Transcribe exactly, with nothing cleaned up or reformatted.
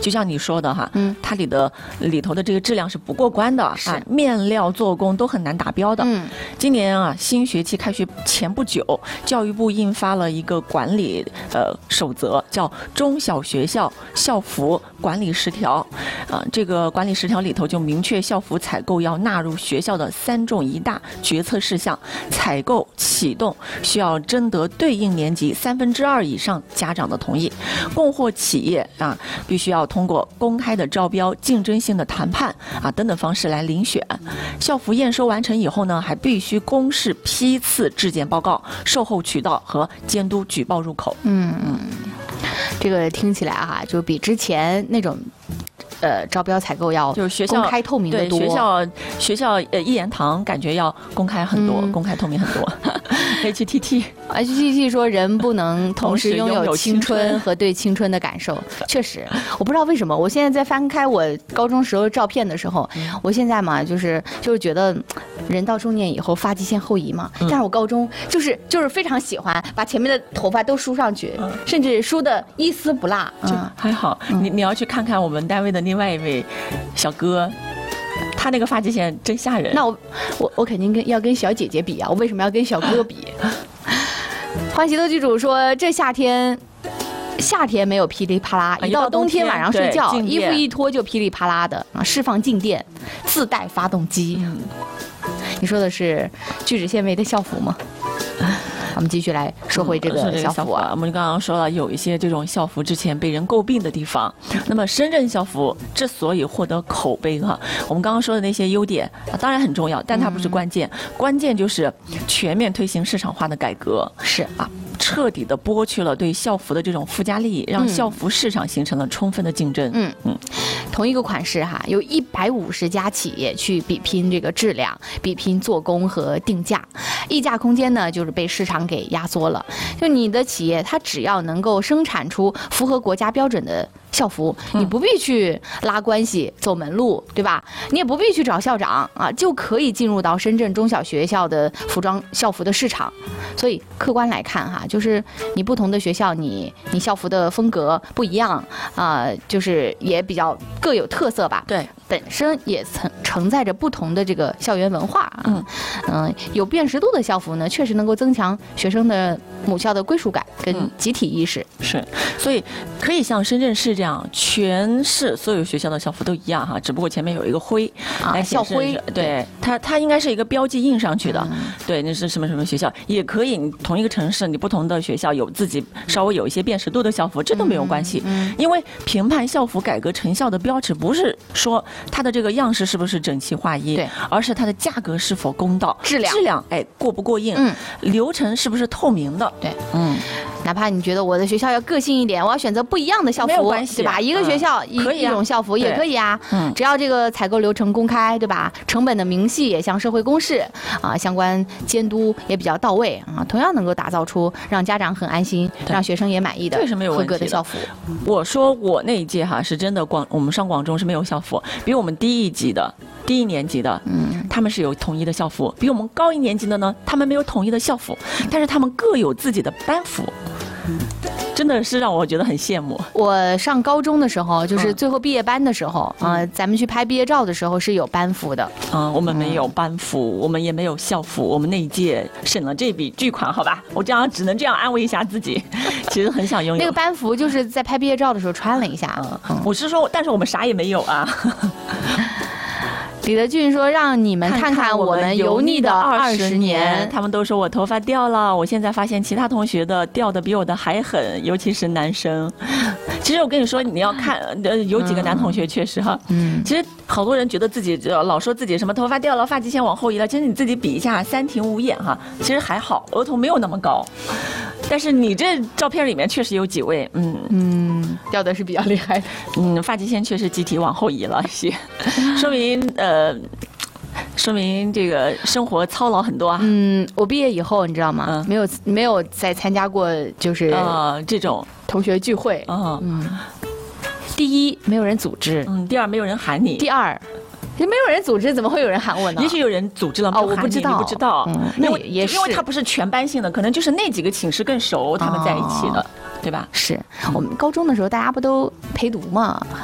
就像你说的哈， 嗯， 它里的里头的这个质量是不过关的， 是啊，面料做工都很难达标的。 嗯， 今年啊，新学期开学前不久，教育部印发了一个管理呃守则，叫《中小学校校服管理十条》啊，这个管理十条里头就明确校服采购要纳入学校的三重一大决策事项，采购启动需要征得对应年级三分之二以上家长的同意，供货企业啊必须要通过公开的招标、竞争性的谈判啊等等方式来遴选。校服验收完成以后呢，还必须公示批次质检报告、售后渠道和监督举报入口。 嗯嗯，这个听起来哈、啊，就比之前那种。呃，招标采购要就是学校公开透明的多， 对学校学校呃一言堂感觉要公开很多， 嗯、 公开透明很多。H T T H T T 说人不能同时拥有青春和对青春的感受，确实，我不知道为什么，我现在在翻开我高中时候照片的时候，嗯、我现在嘛就是就是觉得人到中年以后发际线后移嘛，嗯、但是我高中就是就是非常喜欢把前面的头发都梳上去，嗯、甚至梳的一丝不落， 就还好。嗯、你你要去看看我们单位的另外一位小哥。他那个发际线真吓人。 那我我我肯定跟要跟小姐姐比啊，我为什么要跟小哥比？欢喜的剧主说，这夏天夏天没有噼里啪啦，一到冬天晚上睡觉，衣服一脱就噼里啪啦的啊，释放静电，自带发动机。嗯、你说的是聚酯纤维的校服吗？我们继续来说回这个校服啊， 我们刚刚说了有一些这种校服之前被人诟病的地方。那么深圳校服之所以获得口碑哈，我们刚刚说的那些优点啊，当然很重要，但它不是关键，嗯、关键就是全面推行市场化的改革， 是啊。彻底的剥去了对校服的这种附加利益，让校服市场形成了充分的竞争。 嗯嗯，同一个款式哈，有一百五十家企业去比拼这个质量，比拼做工和定价，溢价空间呢就是被市场给压缩了。就你的企业，它只要能够生产出符合国家标准的校服，你不必去拉关系走门路，对吧？你也不必去找校长啊，就可以进入到深圳中小学校的服装校服的市场。所以客观来看哈，就是你不同的学校，你你校服的风格不一样啊、呃，就是也比较各有特色吧。 对， 本身也承承载着不同的这个校园文化。嗯嗯、呃，有辨识度的校服呢，确实能够增强学生的母校的归属感跟集体意识。 嗯、是，所以可以像深圳市这样，全市所有学校的校服都一样哈，只不过前面有一个徽啊，校徽， 对它它应该是一个标记印上去的。嗯、对，那是什么什么学校，也可以，你同一个城市，你不同的学校有自己稍微有一些辨识度的校服，这都没有关系。嗯嗯、因为评判校服改革成效的标尺不是说它的这个样式是不是整齐划一， 对， 而是它的价格是否公道， 质量质量哎过不过硬，嗯，流程是不是透明的， 对，嗯。哪怕你觉得我的学校要个性一点，我要选择不一样的校服， 没有关系， 对吧？一个学校、嗯、一, 一种校服也可以啊，嗯，只要这个采购流程公开，对吧？成本的明细也向社会公示啊，相关监督也比较到位啊，同样能够打造出让家长很安心、让学生也满意的合格的校服。 我说我那一届哈是真的广，我们上广中是没有校服，比我们低一级的。低一年级的，嗯，他们是有统一的校服，比我们高一年级的呢，他们没有统一的校服，但是他们各有自己的班服。真的是让我觉得很羡慕。 我上高中的时候，就是最后毕业班的时候，啊、嗯呃，咱们去拍毕业照的时候是有班服的。 嗯，我们没有班服，嗯、我们也没有校服，我们那一届省了这笔巨款，好吧？我这样只能这样安慰一下自己，其实很想拥有。 那个班服就是在拍毕业照的时候穿了一下。 嗯，嗯我是说，但是我们啥也没有啊。 李德俊说：“让你们看看我们油腻的二十年。” 他们都说我头发掉了，我现在发现其他同学的掉的比我的还狠，尤其是男生。其实我跟你说，你要看，呃，有几个男同学确实哈，嗯，其实好多人觉得自己老说自己什么头发掉了，发际线往后移了，其实你自己比一下，三庭五眼哈，其实还好，额头没有那么高。但是你这照片里面确实有几位，嗯嗯，掉的是比较厉害的， 嗯，发际线确实集体往后移了一些，说明呃。说明这个生活操劳很多啊。 嗯，我毕业以后，你知道吗？嗯、没有没有再参加过就是呃这种同学聚会。 嗯嗯。 第一，没有人组织。 嗯。第二，没有人喊你。 第二，没有人组织，怎么会有人喊我呢？ 也许有人组织了， 哦，我不知道， 你不知道。 嗯，那也是， 因为它不是全班性的，可能就是那几个寝室更熟，他们在一起的。哦对吧？ 是我们高中的时候，大家不都陪读嘛？